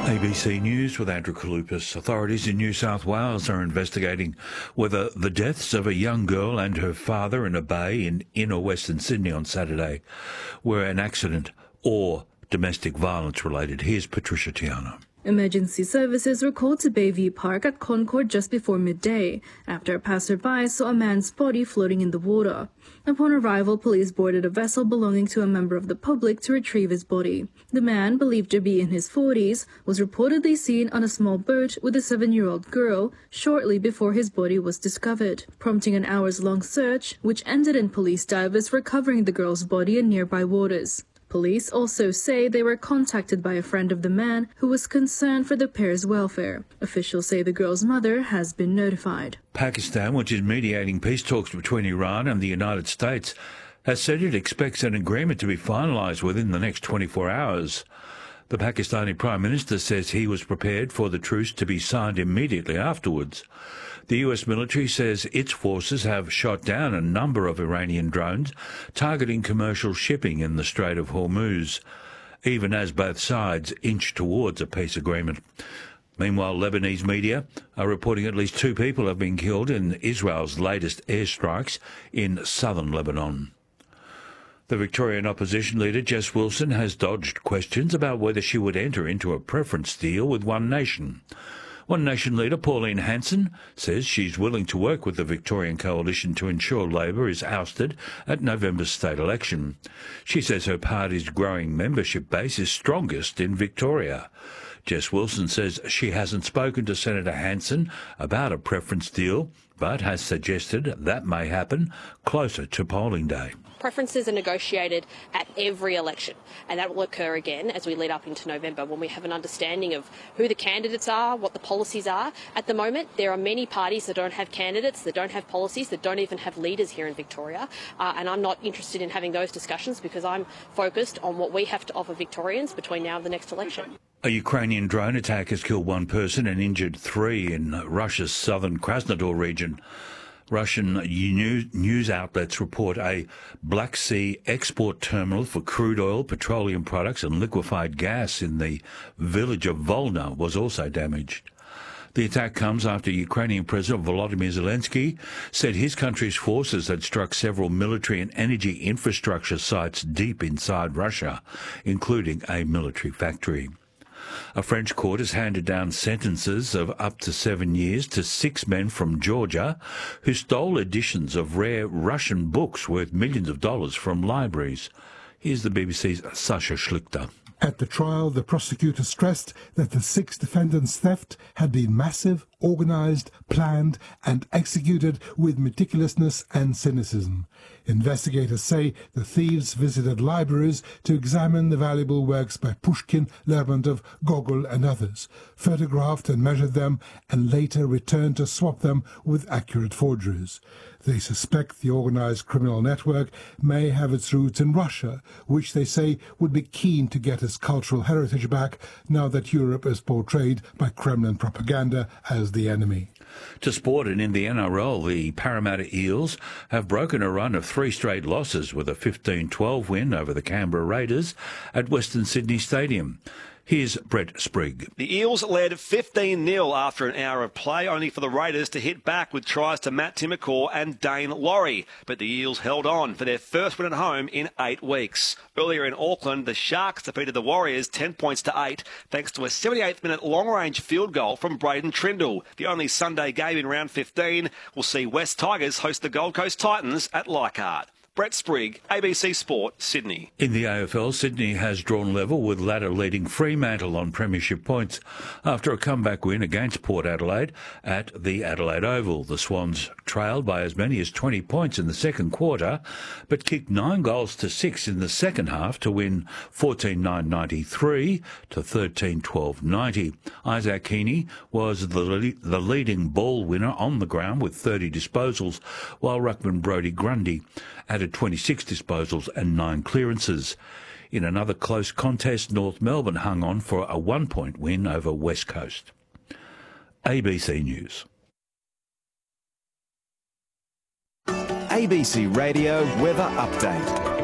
ABC News with Andrew Kalupas. Authorities in New South Wales are investigating whether the deaths of a young girl and her father in a bay in inner Western Sydney on Saturday were an accident or domestic violence related. Here's Patricia Tiana. Emergency services were called to Bayview Park at Concord just before midday after a passerby saw a man's body floating in the water. Upon arrival, police boarded a vessel belonging to a member of the public to retrieve his body. The man, believed to be in his 40s, was reportedly seen on a small boat with a 7-year-old girl shortly before his body was discovered, prompting an hours-long search, which ended in police divers recovering the girl's body in nearby waters. Police also say they were contacted by a friend of the man who was concerned for the pair's welfare. Officials say the girl's mother has been notified. Pakistan, which is mediating peace talks between Iran and the United States, has said it expects an agreement to be finalised within the next 24 hours. The Pakistani Prime Minister says he was prepared for the truce to be signed immediately afterwards. The US military says its forces have shot down a number of Iranian drones targeting commercial shipping in the Strait of Hormuz, even as both sides inch towards a peace agreement. Meanwhile, Lebanese media are reporting at least 2 people have been killed in Israel's latest airstrikes in southern Lebanon. The Victorian opposition leader Jess Wilson has dodged questions about whether she would enter into a preference deal with One Nation. One Nation leader Pauline Hanson says she's willing to work with the Victorian coalition to ensure Labor is ousted at November's state election. She says her party's growing membership base is strongest in Victoria. Jess Wilson says she hasn't spoken to Senator Hanson about a preference deal, but has suggested that may happen closer to polling day. Preferences are negotiated at every election, and that will occur again as we lead up into November when we have an understanding of who the candidates are, what the policies are. At the moment, there are many parties that don't have candidates, that don't have policies, that don't even have leaders here in Victoria, and I'm not interested in having those discussions because I'm focused on what we have to offer Victorians between now and the next election. A Ukrainian drone attack has killed 1 person and injured 3 in Russia's southern Krasnodar region. Russian news outlets report a Black Sea export terminal for crude oil, petroleum products and liquefied gas in the village of Volna was also damaged. The attack comes after Ukrainian President Volodymyr Zelensky said his country's forces had struck several military and energy infrastructure sites deep inside Russia, including a military factory. A French court has handed down sentences of up to 7 years to 6 men from Georgia who stole editions of rare Russian books worth millions of dollars from libraries. Here's the BBC's Sasha Schlichter. At the trial, the prosecutor stressed that the 6 defendants' theft had been massive, organised, planned and executed with meticulousness and cynicism. Investigators say the thieves visited libraries to examine the valuable works by Pushkin, Lermontov, Gogol and others, photographed and measured them, and later returned to swap them with accurate forgeries. They suspect the organised criminal network may have its roots in Russia, which they say would be keen to get its cultural heritage back now that Europe is portrayed by Kremlin propaganda as the enemy. To sport and in the NRL, the Parramatta Eels have broken a run of 3 straight losses with a 15-12 win over the Canberra Raiders at Western Sydney Stadium. Here's Brett Sprigg. The Eels led 15-0 after an hour of play, only for the Raiders to hit back with tries to Matt Timmacore and Dane Laurie. But the Eels held on for their first win at home in 8 weeks. Earlier in Auckland, the Sharks defeated the Warriors 10 points to 8 thanks to a 78th-minute long-range field goal from Braden Trindle. The only Sunday game in round 15 will see West Tigers host the Gold Coast Titans at Leichhardt. Brett Sprigg, ABC Sport, Sydney. In the AFL, Sydney has drawn level with ladder leading Fremantle on premiership points after a comeback win against Port Adelaide at the Adelaide Oval. The Swans trailed by as many as 20 points in the second quarter, but kicked 9 goals to 6 in the second half to win 14-9-93 to 13-12-90. Isaac Heaney was the leading ball winner on the ground with 30 disposals, while ruckman Brodie Grundy added 26 disposals and 9 clearances. In another close contest, North Melbourne hung on for a 1-point win over West Coast. ABC News. ABC Radio Weather Update.